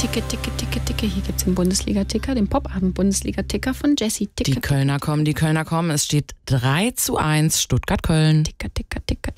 Ticke. Hier gibt es den Bundesliga-Ticker, den Pop-Abend-Bundesliga-Ticker von Jessie. Die Kölner kommen. Es steht 3:1 Stuttgart-Köln. Ticker.